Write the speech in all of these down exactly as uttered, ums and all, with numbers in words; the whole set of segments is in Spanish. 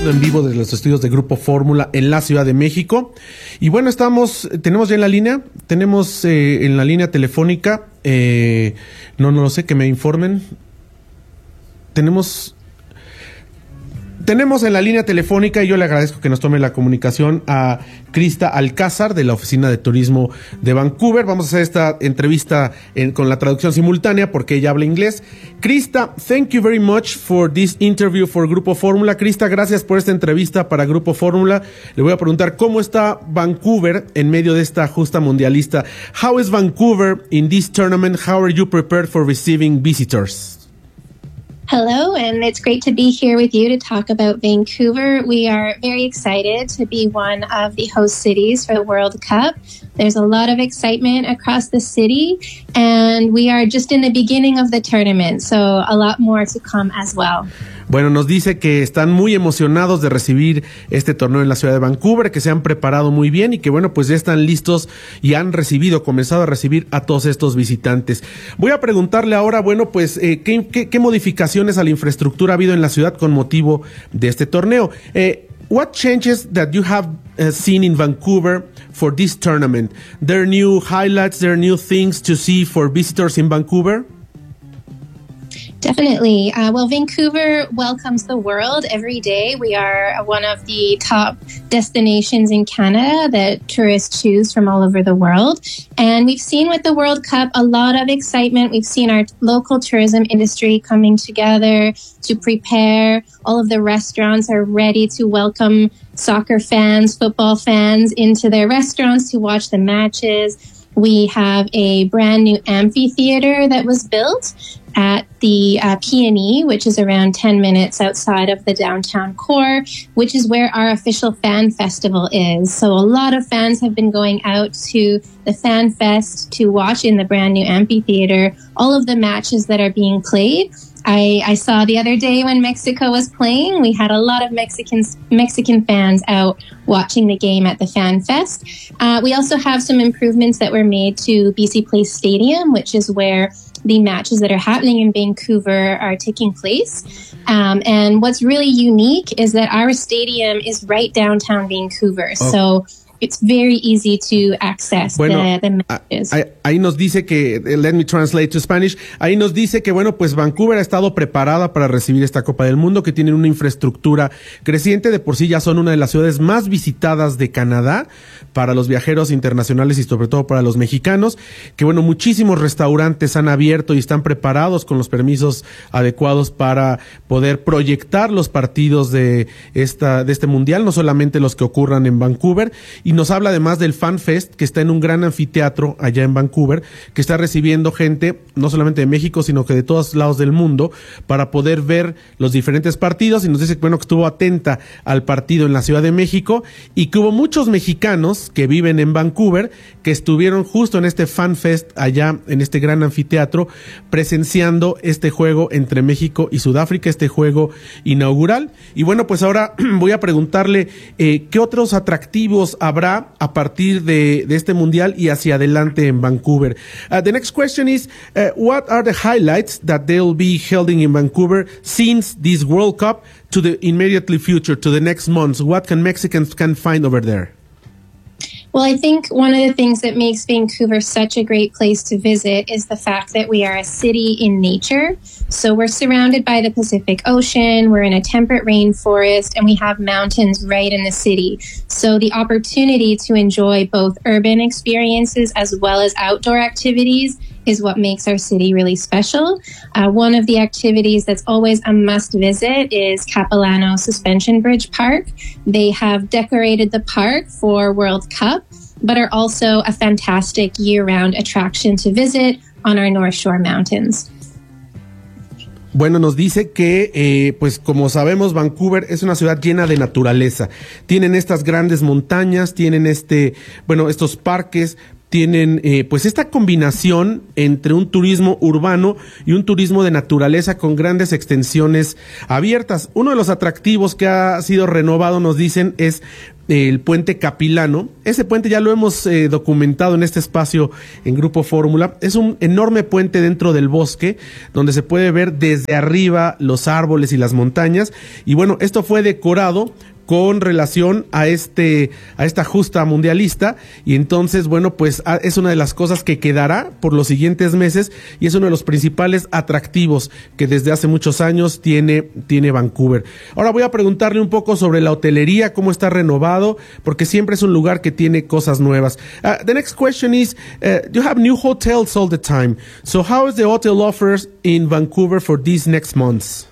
transmitiendo en vivo desde los estudios de Grupo Fórmula en la Ciudad de México. Y bueno, estamos, tenemos ya en la línea, tenemos eh, en la línea telefónica, eh, no, no lo sé, que me informen. Tenemos... Tenemos en la línea telefónica, y yo le agradezco que nos tome la comunicación, a Krista Alcázar de la Oficina de Turismo de Vancouver. Vamos a hacer esta entrevista en, con la traducción simultánea porque ella habla inglés. Krista, thank you very much for this interview for Grupo Fórmula. Krista, gracias por esta entrevista para Grupo Fórmula. Le voy a preguntar cómo está Vancouver en medio de esta justa mundialista. How is Vancouver in this tournament? How are you prepared for receiving visitors? Hello, and it's great to be here with you to talk about Vancouver. We are very excited to be one of the host cities for the World Cup. There's a lot of excitement across the city, and we are just in the beginning of the tournament, so a lot more to come as well. Bueno, nos dice que están muy emocionados de recibir este torneo en la ciudad de Vancouver, que se han preparado muy bien y que bueno, pues ya están listos y han recibido, comenzado a recibir a todos estos visitantes. Voy a preguntarle ahora, bueno, pues eh, ¿qué, qué, qué modificaciones a la infraestructura ha habido en la ciudad con motivo de este torneo? Eh, what changes that you have uh, seen in Vancouver for this tournament? There are new highlights, there are new things to see for visitors in Vancouver? Definitely. Uh, well, Vancouver welcomes the world every day. We are one of the top destinations in Canada that tourists choose from all over the world. And we've seen with the World Cup a lot of excitement. We've seen our local tourism industry coming together to prepare. All of the restaurants are ready to welcome soccer fans, football fans into their restaurants to watch the matches. We have a brand new amphitheater that was built at the uh, P and E, which is around ten minutes outside of the downtown core, which is where our official fan festival is. So a lot of fans have been going out to the Fan Fest to watch in the brand new amphitheater all of the matches that are being played. I, I saw the other day when Mexico was playing, we had a lot of Mexicans, Mexican fans out watching the game at the Fan Fest. Uh, we also have some improvements that were made to B C Place Stadium, which is where the matches that are happening in Vancouver are taking place. Um, and what's really unique is that our stadium is right downtown Vancouver. Oh. So it's very easy to access bueno, the, the matches. Ahí, ahí nos dice que, let me translate to Spanish, ahí nos dice que, bueno, pues Vancouver ha estado preparada para recibir esta Copa del Mundo, que tienen una infraestructura creciente, de por sí ya son una de las ciudades más visitadas de Canadá para los viajeros internacionales y sobre todo para los mexicanos, que bueno, muchísimos restaurantes han abierto y están preparados con los permisos adecuados para poder proyectar los partidos de esta, de este mundial, no solamente los que ocurran en Vancouver. Y nos habla además del Fan Fest, que está en un gran anfiteatro allá en Vancouver, que está recibiendo gente, no solamente de México, sino que de todos lados del mundo, para poder ver los diferentes partidos. Y nos dice, bueno, que estuvo atenta al partido en la Ciudad de México y que hubo muchos mexicanos que viven en Vancouver, que estuvieron justo en este Fan Fest allá en este gran anfiteatro, presenciando este juego entre México y Sudáfrica, este juego inaugural. Y bueno, pues ahora voy a preguntarle eh, qué otros atractivos habrá a partir de, de este mundial y hacia adelante en Vancouver. Uh, the next question is, uh, what are the highlights that they'll be holding in Vancouver since this World Cup to the immediately future, to the next months? What can Mexicans can find over there? Well, I think one of the things that makes Vancouver such a great place to visit is the fact that we are a city in nature. So we're surrounded by the Pacific Ocean, we're in a temperate rainforest, and we have mountains right in the city. So the opportunity to enjoy both urban experiences as well as outdoor activities is what makes our city really special. Uh, one of the activities that's always a must visit is Capilano Suspension Bridge Park. They have decorated the park for World Cup, but are also a fantastic year-round attraction to visit on our North Shore Mountains. Bueno, nos dice que, eh, pues como sabemos, Vancouver es una ciudad llena de naturaleza. Tienen estas grandes montañas, tienen este, bueno, estos parques, tienen eh, pues esta combinación entre un turismo urbano y un turismo de naturaleza con grandes extensiones abiertas. Uno de los atractivos que ha sido renovado, nos dicen, es el puente Capilano. Ese puente ya lo hemos eh, documentado en este espacio en Grupo Fórmula. Es un enorme puente dentro del bosque donde se puede ver desde arriba los árboles y las montañas. Y bueno, esto fue decorado con relación a este a esta justa mundialista, y entonces bueno, pues a, es una de las cosas que quedará por los siguientes meses y es uno de los principales atractivos que desde hace muchos años tiene tiene Vancouver. Ahora voy a preguntarle un poco sobre la hotelería, cómo está renovado, porque siempre es un lugar que tiene cosas nuevas. Uh, the next question is, uh, you have new hotels all the time. So how is the hotel offers in Vancouver for these next months?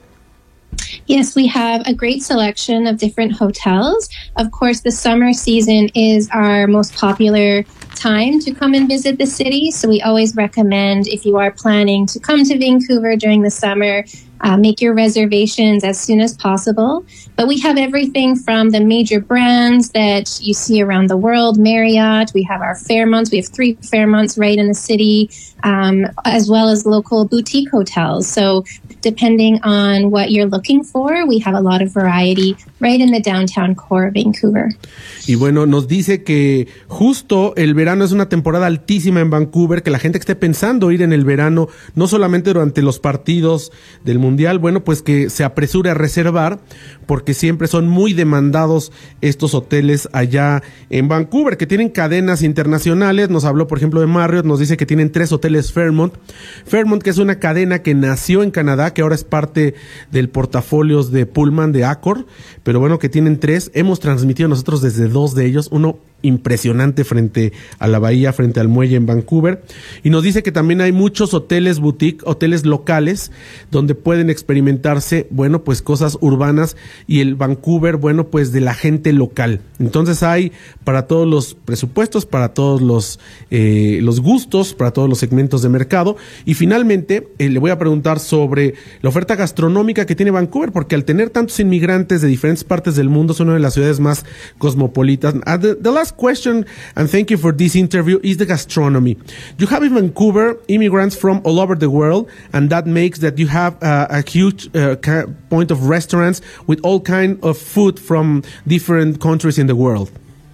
Yes, we have a great selection of different hotels. Of course, the summer season is our most popular time to come and visit the city. So we always recommend, if you are planning to come to Vancouver during the summer, uh, make your reservations as soon as possible. But we have everything from the major brands that you see around the world, Marriott. We have our Fairmonts. We have three Fairmonts right in the city, um, as well as local boutique hotels. So depending on what you're looking for, we have a lot of variety right in the downtown core of Vancouver. Y bueno, nos dice que justo el verano es una temporada altísima en Vancouver, que la gente que esté pensando ir en el verano, no solamente durante los partidos del Mundial, bueno, pues que se apresure a reservar, porque siempre son muy demandados estos hoteles allá en Vancouver, que tienen cadenas internacionales. Nos habló, por ejemplo, de Marriott, nos dice que tienen tres hoteles Fairmont. Fairmont, que es una cadena que nació en Canadá, que ahora es parte del portafolio de Pullman, de Accor, pero bueno, que tienen tres. Hemos transmitido nosotros desde dos de ellos, uno impresionante frente a la bahía, frente al muelle en Vancouver, y nos dice que también hay muchos hoteles boutique, hoteles locales, donde pueden experimentarse, bueno, pues cosas urbanas, y el Vancouver, bueno, pues de la gente local. Entonces hay para todos los presupuestos, para todos los eh, los gustos, para todos los segmentos de mercado. Y finalmente eh, le voy a preguntar sobre la oferta gastronómica que tiene Vancouver, porque al tener tantos inmigrantes de diferentes partes del mundo, es una de las ciudades más cosmopolitas. Uh, the, the last question, and thank you for this interview, is the gastronomy. You have in Vancouver immigrants from all over the world, and that makes that you have uh, a huge uh, point of restaurants with all kind of food from different countries in the world.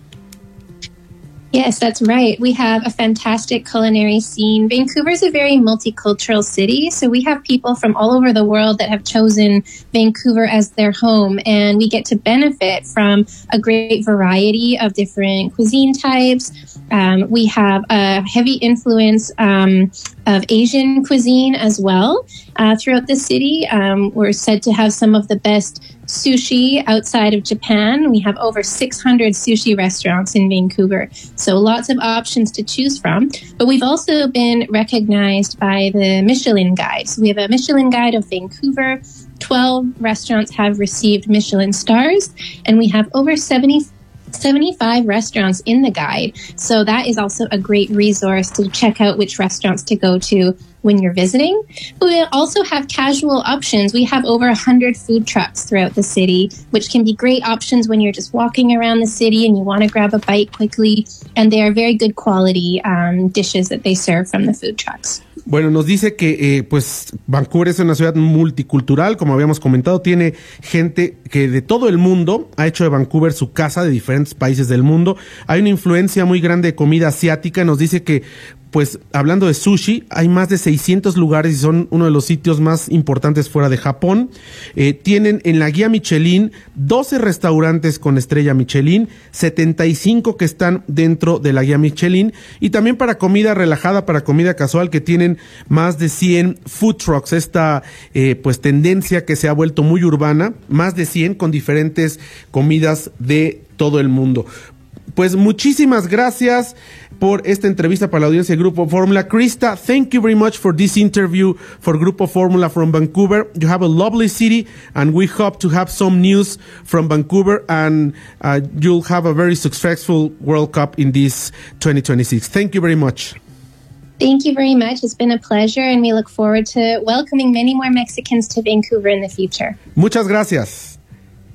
Yes, that's right. We have a fantastic culinary scene. Vancouver is a very multicultural city, so we have people from all over the world that have chosen Vancouver as their home, and we get to benefit from a great variety of different cuisine types. Um, we have a heavy influence um, of Asian cuisine as well uh, throughout the city. Um, we're said to have some of the best sushi outside of Japan. We have over six hundred sushi restaurants in Vancouver, so lots of options to choose from. But we've also been recognized by the Michelin Guide. So we have a Michelin Guide of Vancouver. twelve restaurants have received Michelin stars, and we have over seventy seventy-five restaurants in the guide. So that is also a great resource to check out which restaurants to go to when you're visiting. But we also have casual options. We have over one hundred food trucks throughout the city, which can be great options when you're just walking around the city and you want to grab a bite quickly. And they are very good quality um, dishes that they serve from the food trucks. Bueno, nos dice que eh, pues Vancouver es una ciudad multicultural, como habíamos comentado, tiene gente que de todo el mundo ha hecho de Vancouver su casa, de diferentes países del mundo. Hay una influencia muy grande de comida asiática. Nos dice que, pues hablando de sushi, hay más de seiscientos lugares y son uno de los sitios más importantes fuera de Japón. Eh, tienen en la guía Michelin doce restaurantes con estrella Michelin, setenta y cinco que están dentro de la guía Michelin, y también para comida relajada, para comida casual, que tienen más de cien food trucks, esta eh, pues tendencia que se ha vuelto muy urbana, más de cien con diferentes comidas de todo el mundo. Pues muchísimas gracias por esta entrevista para la audiencia de Grupo Fórmula. Krista, thank you very much for this interview for Grupo Fórmula from Vancouver. You have a lovely city, and we hope to have some news from Vancouver, and uh, you'll have a very successful World Cup in this twenty twenty-six. Thank you very much. Thank you very much. It's been a pleasure, and we look forward to welcoming many more Mexicans to Vancouver in the future. Muchas gracias.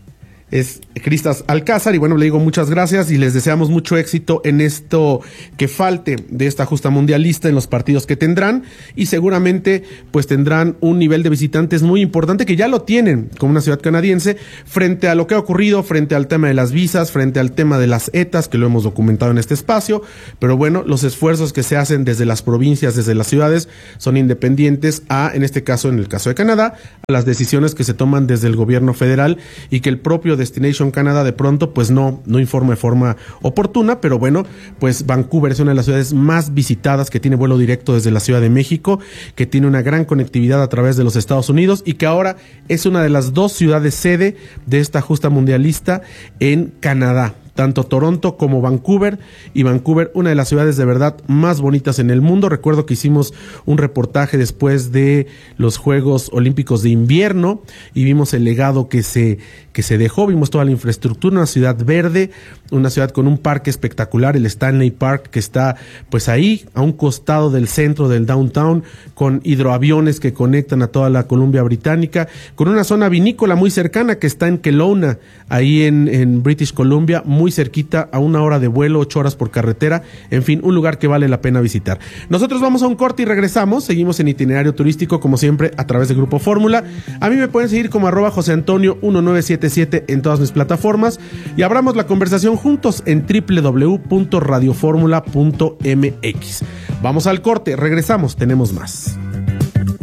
es Cristas Alcázar, y bueno, le digo muchas gracias y les deseamos mucho éxito en esto que falte de esta justa mundialista, en los partidos que tendrán, y seguramente pues tendrán un nivel de visitantes muy importante, que ya lo tienen como una ciudad canadiense, frente a lo que ha ocurrido, frente al tema de las visas, frente al tema de las ETAs, que lo hemos documentado en este espacio. Pero bueno, los esfuerzos que se hacen desde las provincias, desde las ciudades, son independientes a, en este caso, en el caso de Canadá, a las decisiones que se toman desde el gobierno federal, y que el propio Destination Canada de pronto pues no, no informa de forma oportuna. Pero bueno, pues Vancouver es una de las ciudades más visitadas, que tiene vuelo directo desde la Ciudad de México, que tiene una gran conectividad a través de los Estados Unidos, y que ahora es una de las dos ciudades sede de esta justa mundialista en Canadá. Tanto Toronto como Vancouver, y Vancouver, una de las ciudades de verdad más bonitas en el mundo. Recuerdo que hicimos un reportaje después de los Juegos Olímpicos de Invierno y vimos el legado que se, que se dejó, vimos toda la infraestructura, una ciudad verde, una ciudad con un parque espectacular, el Stanley Park, que está pues ahí, a un costado del centro del downtown, con hidroaviones que conectan a toda la Columbia Británica, con una zona vinícola muy cercana que está en Kelowna, ahí en, en British Columbia, muy muy cerquita, a una hora de vuelo, ocho horas por carretera. En fin, un lugar que vale la pena visitar. Nosotros vamos a un corte y regresamos. Seguimos en Itinerario Turístico, como siempre, a través de Grupo Fórmula. A mí me pueden seguir como arroba José Antonio uno nueve siete siete en todas mis plataformas, y abramos la conversación juntos en doble u doble u doble u punto radio fórmula punto m x. Vamos al corte, regresamos, tenemos más.